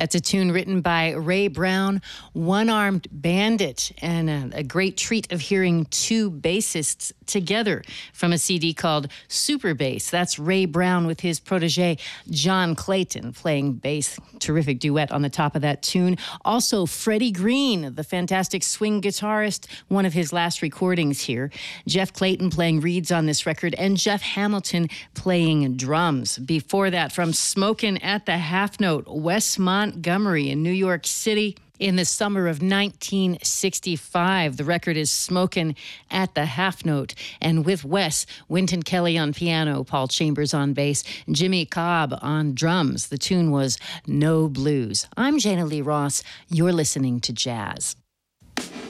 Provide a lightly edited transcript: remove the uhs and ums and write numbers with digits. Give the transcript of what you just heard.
That's a tune written by Ray Brown, One-Armed Bandit, and a great treat of hearing two bassists together from a CD called Super Bass. That's Ray Brown with his protege, John Clayton, playing bass. Terrific duet on the top of that tune. Also, Freddie Green, the fantastic swing guitarist, one of his last recordings here. Jeff Clayton playing reeds on this record, and Jeff Hamilton playing drums. Before that, from Smokin' at the Half Note, Wes Montgomery in New York City in the summer of 1965. The record is Smokin' at the Half Note. And with Wes, Wynton Kelly on piano, Paul Chambers on bass, Jimmy Cobb on drums. The tune was No Blues. I'm Jana Lee Ross. You're listening to Jazz.